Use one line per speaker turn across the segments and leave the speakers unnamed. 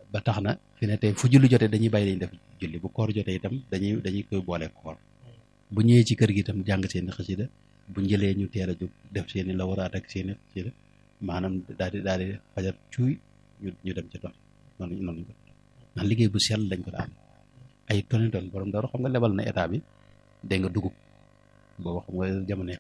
ba tax na fi ne tey fu julli jotee dañuy bàyyi dañuy def julli bu koor jotee itam dañuy koy boole koor bu ñëwee ci kër gi itam jàng seeni xasida bu njëlee ñu teel a jóg def seeni lawaraat ak seeni xasida maanaam daal di fajar cuuy ñu dem ci tool noonu ko ndax liggéey bu sell lañ ko daan ay toni ton borom dara xam nga lebal na état bi dégg nga dugub boobu xam nga jamono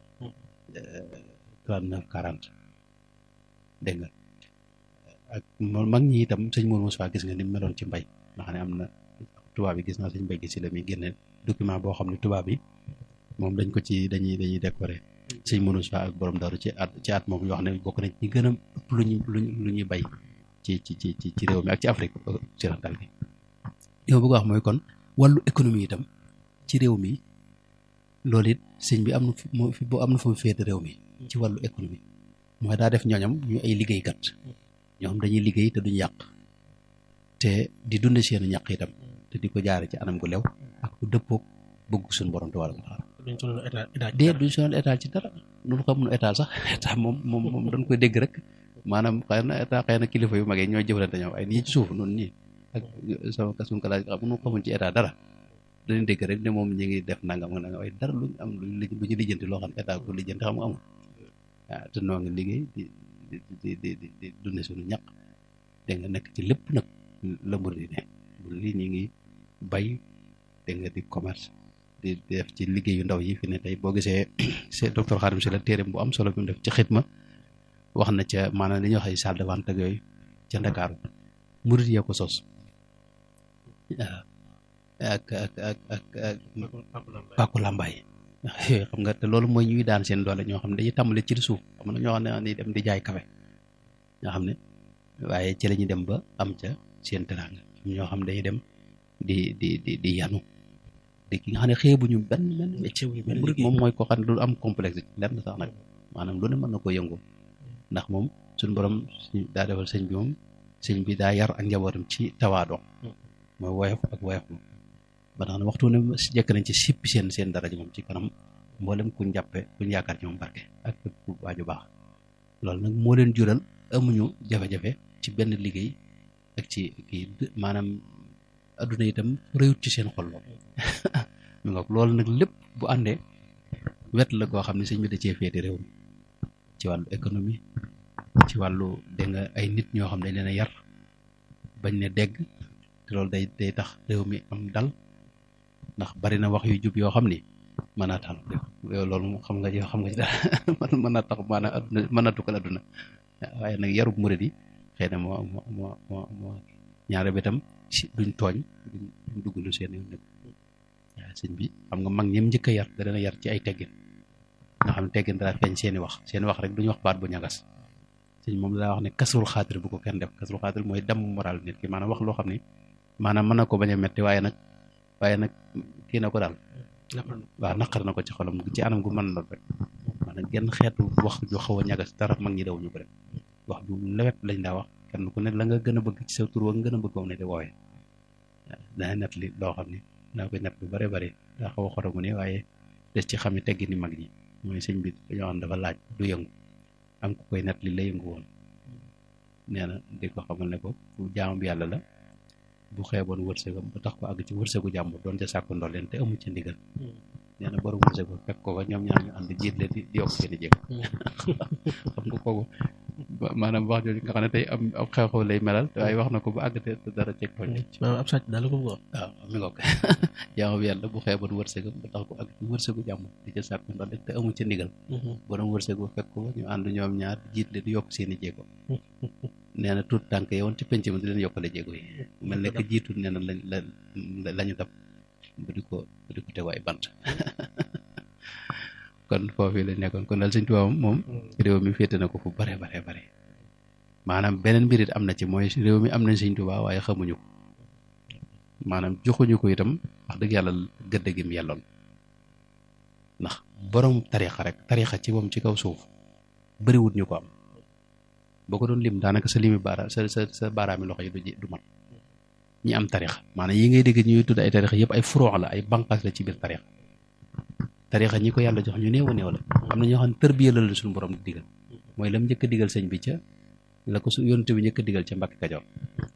39 40 dégg nga ak mag ñi itam sëñ Mourou Moussa gis nga ni meloon ci mbay nga xam ne am na tubaab bi gis naa sëñ mbay gi si la muy génne document boo xam ne tubaab bi moom dañ ko ci dañuy décorer sëñ Mourou Moussa ak borom daru ci at moom yoo xam ne bokk nañ ñi gën a ëpp lu ñuy bay ci réew mi ak ci Afrique occidentale bi yow bëgg wax mooy kon wàllu économie itam ci réew mi loolu it sëñ bi am na fu mu féete réew mi ci wàllu économie mooy daa def ñooñam ñu ay liggéeykat ñoo xam dañuy liggéey te duñ yàq te di dunde seen ñàq itam te di ko jaare ci anam gu lew ak ku dëppoog bëgg suñu borom te wàlla ko taxal duñ sonal état ci dara loolu xamuñu état sax état moom dañ koy dégg rek maanaam xëy na état xëy na kilifa yu mag yi ñooy jëflante ñoom ay nii ci suuf noonu nii ak sama suñu kalaaj xam nu xamuñ ci état dara dañuy dégg rek ne moom ñi ngi def nangam ak nangam ay dara luñ am lu ñu lijjanti loo xam ne état ko lijjanti xam nga amul waaw te noo ngi liggéey di dunde suñu ñaq dégg nga nekk ci lépp nag la murid yi ne murid yi ñi ngi bay dégg nga di commerce di def ci liggéeyu ndaw yi fi ne tey boo gisee c'est docteur Khadim Sylla téereem bu am solo bi mu def ci xidma wax na ca maanaam li ñuy wax ay salle de vente ak yooyu ca Ndakaaru murid yee ko sos ak Pàkku Lambaay yooyu xam nga te loolu mooy ñuy daan seen doole ñoo xam ne dañuy tàmbale ci suuf xam na ñoo xam ne dañuy dem di jaay café ñoo xam ne waaye ci la ñuy dem ba am ca seen teraanga ñoo xam ne dañuy dem di yanu di ki nga xam ne xeebuñu benn métier murid moom mooy koo xam ne du am complexe ci lenn sax nag maanaam lu ne mën na koo yëngu ndax moom suñu borom daa defal sëñ bi daa yar ak njabootam ci tawaadoo mooy woyof ak woyof moom ba tax na waxtu ne jekk nañ ci sippi seen daraja moom ci kanam mboolem kuñ yaakaar ci moom barke ak ku waaju baax loolu nag moo leen jural amuñu jafe-jafe ci benn liggéey ak ci kii maanaam adduna itam réyut ci seen xol lool mi nga loolu nag lépp bu àndee wet la koo xam ne sëñ bi da cee féete réew mi ci wàllu économie ci wàllu dégg nga ay nit ñoo xam ne dañ leen a yar bañ ne dégg te loolu day tax réew mi am dal ndax bari na wax yu jub yoo xam ni mën naa taal loolu xam nga ci dara mën naa tax maanaam adduna mën naa tukkal adduna waaye nag yarub murid yi xëy na moo ñaare bi tam duñ tooñ duñ dugg lu seen yoon nekk waaw sëñ bi xam nga mag ñim njëkk a yar da leen a yar ci ay teggin nga xam ne teggin dara feeñ seeni wax rek duñu wax baat bu ñagas sëñ moom daa wax ne kasrul xaatir bu ko kenn def kasrul xaatir mooy damm moral nit ki maanaam wax loo xam ne maanaam mën na ko bañ a metti waaye nag kii na ko daal waaw naqar na ko ci xolam ci anam gu mën lool rek maanaam genn xeetu wax ju xaw a ñagas dara mag ñi dawuñu ko rek wax ju lewet lañ daa wax kenn ku ne la nga gën a bëgg ci sa tur wa nga gën a bëgg moom ne di woowee waaw dana nett li loo xam ne daa koy nett lu bare bare daa xaw a xotamu ne waaye des ci xam ne teggi ni mag ñi mooy sëñ bi dañoo xam dafa laaj du yëngu am ku koy nett li la yëngu woon nee na di ko xamal ne ko bu jaamu yàlla la bu xeeboon wërsëgam ba tax ko àgg ci wërsëgu jàmbur doon ca sàkku ndol leen te amu ci ndigal nee na borom wërsëgu fekk ko fa ñoom ñaar ñu ànd jiit leen di yokk seen i jéego xam nga kooku maanaam wax jooju nga xam ne tey am xew-xew lay melal waaye wax na ko ba àgg te dara ceeg tooñ
maanaam ab sàcc daal la ko bëgg
waaw mi nga ko jaamu yàlla bu xeeboon wërsëgam ba tax ko àgg ci wërsëgu jàmbur di ca sàkku ndol leen te amu ci ndigal borom wërsëgu fekk ko fa ñu ànd ñoom ñaar jiit leen di yokk seen i jéego nee na tuut tànk yowoon ci penc ma di leen yokkale jéego yi mel ne que jiitu nee na lañu dab ba di ko tegu ay bant kon foofu la nekkoon kon daal Sëñ Tuubaa moom réew mi féete na ko fu bare maanaam beneen mbir it am na ci mooy réew mi am nañ Sëñ Tuubaa waaye xamuñu ko maanaam joxuñu ko itam wax dëgg yàlla gëdd gi mu yelloon ndax borom tarixa ci moom ci kaw suuf bëriwut ñu ko am boo ko doon lim daanaka sa limi sa baaraami loxo yi du mat ñi am tarixa maanaam yi ngay dégg ñuy tudd ay tarixa yëpp ay furoox la ay banqaas la ci biir tarixa ñi ko yàlla jox ñu néew la am na ñoo xam ne tërbiya la suñu borom di digal mooy lam njëkk a digal sëñ bi ca la ko su yonent bi njëkk a digal ca Mbàkke Kajoor